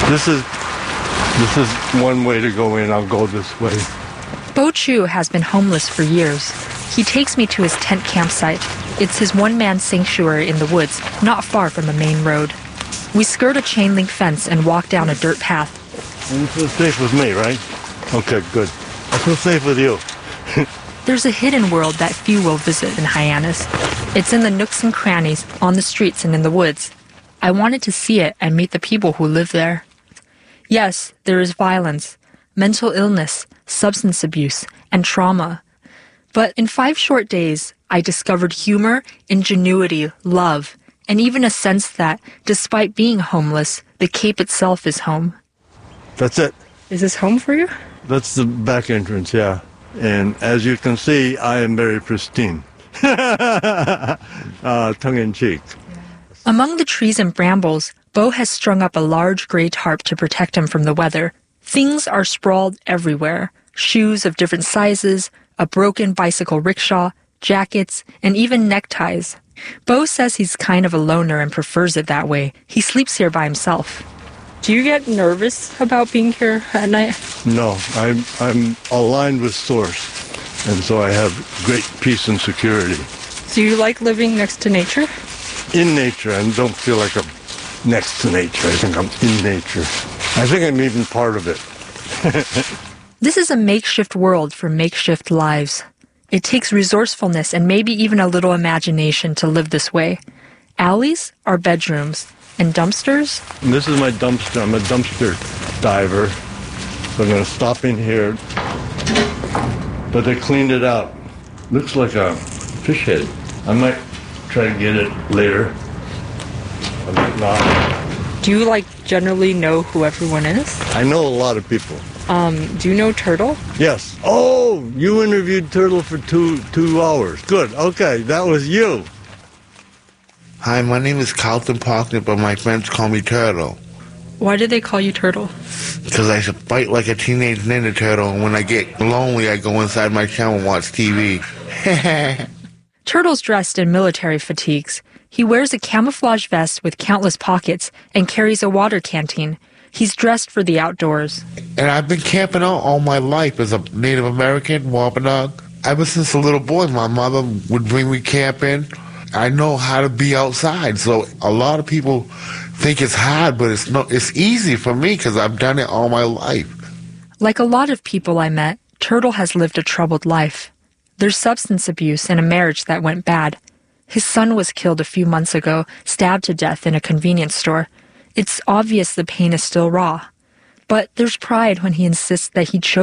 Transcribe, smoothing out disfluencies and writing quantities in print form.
This is one way to go in. I'll go this way. Bo Chu has been homeless for years. He takes me to his tent campsite. It's his one-man sanctuary in the woods, not far from a main road. We skirt a chain-link fence and walk down a dirt path. And you feel safe with me, right? Okay, good. I feel safe with you. There's a hidden world that few will visit in Hyannis. It's in the nooks and crannies, on the streets and in the woods. I wanted to see it and meet the people who live there. Yes, there is violence, mental illness, substance abuse, and trauma. But in 5 short days, I discovered humor, ingenuity, love, and even a sense that, despite being homeless, the Cape itself is home. That's it. Is this home for you? That's the back entrance, yeah. And as you can see, I am very pristine. Tongue-in-cheek. Among the trees and brambles, Bo has strung up a large gray tarp to protect him from the weather. Things are sprawled everywhere. Shoes of different sizes, a broken bicycle rickshaw, jackets, and even neckties. Bo says he's kind of a loner and prefers it that way. He sleeps here by himself. Do you get nervous about being here at night? No, I'm aligned with Source, and so I have great peace and security. Do you like living next to nature? In nature, and don't feel like I'm next to nature. I think I'm in nature. I think I'm even part of it. This is a makeshift world for makeshift lives. It takes resourcefulness and maybe even a little imagination to live this way. Alleys are bedrooms, and dumpsters? This is my dumpster. I'm a dumpster diver. So I'm going to stop in here. But they cleaned it out. Looks like a fish head. I might try to get it later. I might not. Do you, generally know who everyone is? I know a lot of people. Do you know Turtle? Yes. Oh, you interviewed Turtle for two hours. Good. Okay, that was you. Hi, my name is Carlton Parkner, but my friends call me Turtle. Why do they call you Turtle? Because I fight like a teenage Ninja Turtle, and when I get lonely, I go inside my shell and watch TV. Turtle's dressed in military fatigues. He wears a camouflage vest with countless pockets and carries a water canteen. He's dressed for the outdoors. And I've been camping out all my life as a Native American, Wampanoag. Ever since a little boy, my mother would bring me camping. I know how to be outside, so a lot of people think it's hard, but it's easy for me because I've done it all my life. Like a lot of people I met, Turtle has lived a troubled life. There's substance abuse and a marriage that went bad. His son was killed a few months ago, stabbed to death in a convenience store. It's obvious the pain is still raw. But there's pride when he insists that he chose